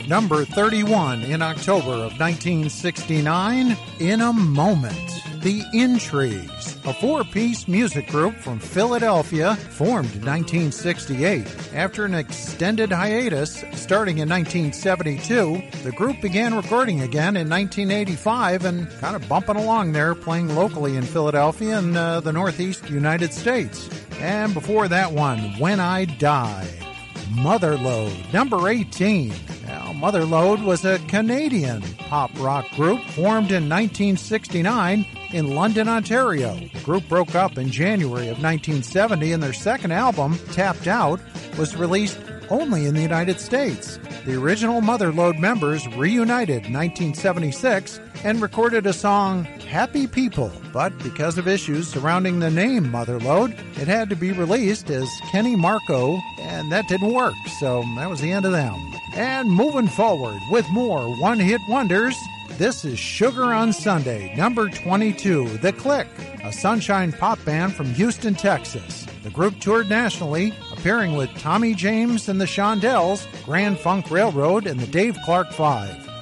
Number 31 in October of 1969, In a Moment. The Intrigues, a four-piece music group from Philadelphia, formed in 1968. After an extended hiatus starting in 1972, the group began recording again in 1985 and kind of bumping along there, playing locally in Philadelphia and the Northeast United States. And before that one, When I Die. Motherlode, number 18. Now, Motherlode was a Canadian pop rock group formed in 1969 in London, Ontario. The group broke up in January of 1970, and their second album, Tapped Out, was released only in the United States. The original Motherlode members reunited in 1976 and recorded a song, Happy People, but because of issues surrounding the name Motherlode, it had to be released as Kenny Marco, and that didn't work, so that was the end of them. And moving forward with more one-hit wonders, this is Sugar on Sunday, number 22, The Click, a sunshine pop band from Houston, Texas. The group toured nationally, appearing with Tommy James and the Shondells, Grand Funk Railroad, and the Dave Clark Five.